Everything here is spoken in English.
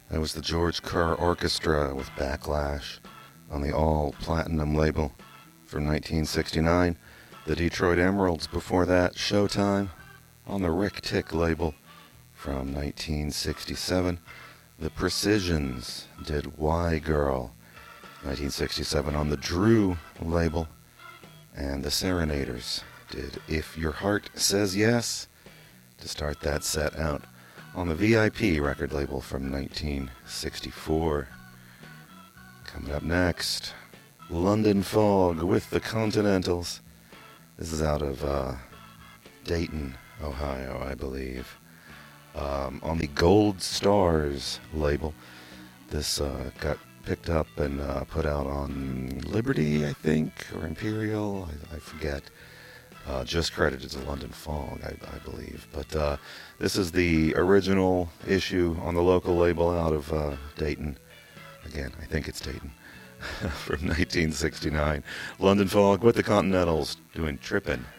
That was the George Kerr Orchestra with Backlash on the All Platinum label from 1969. The Detroit Emeralds before that, Showtime on the Rick Tick label from 1967. The Precisions did Why Girl, 1967 on the Drew label. And the Serenaders did If Your Heart Says Yes to start that set out on the VIP record label from 1964. Coming up next, London Fog with the Continentals. This is out of Dayton, Ohio, I believe. On the Gold Stars label. This got picked up and put out on Liberty, I think, or Imperial, I forget. Just credited to London Fog, I believe. But this is the original issue on the local label out of Dayton. Again, I think it's Dayton. From 1969. London Fog with the Continentals doing Trippin'.